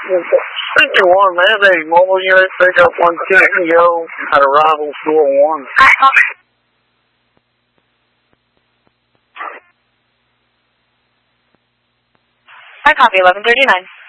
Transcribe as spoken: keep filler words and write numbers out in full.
fifty-one, man, they mobile unit pickup one ten Yo at arrival store one. I copy eleven thirty-nine.